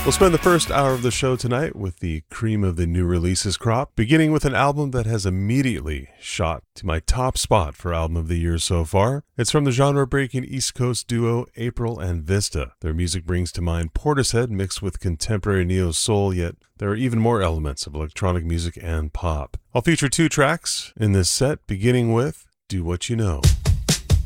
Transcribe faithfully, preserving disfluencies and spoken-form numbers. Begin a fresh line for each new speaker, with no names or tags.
We'll spend the first hour of the show tonight with the cream of the new releases crop, beginning with an album that has immediately shot to my top spot for album of the year so far. It's from the genre-breaking East Coast duo April and Vista. Their music brings to mind Portishead mixed with contemporary neo-soul, yet there are even more elements of electronic music and pop. I'll feature two tracks in this set, beginning with Do What You Know.